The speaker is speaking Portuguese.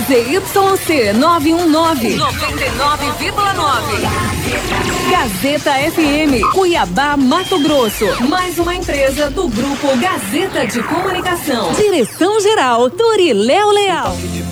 ZYC 919, 99,9. Gazeta FM, Cuiabá, Mato Grosso. Mais uma empresa do Grupo Gazeta de Comunicação. Direção-geral, Doriléo Leal.